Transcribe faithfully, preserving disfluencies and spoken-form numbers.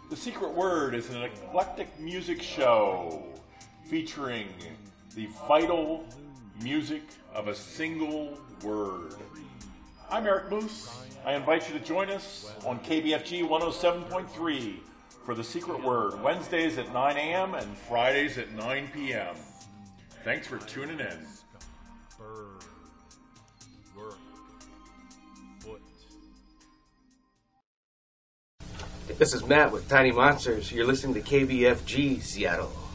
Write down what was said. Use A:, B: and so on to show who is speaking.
A: The Secret Word is an eclectic music show featuring the vital music of a single word. I'm Eric Moose. I invite you to join us on K B F G one oh seven point three for The Secret Word, Wednesdays at nine a.m. and Fridays at nine p.m. Thanks for tuning in.
B: Bird. Work. Foot.
C: This is Matt with Tiny Monsters. You're listening to K B F G Seattle.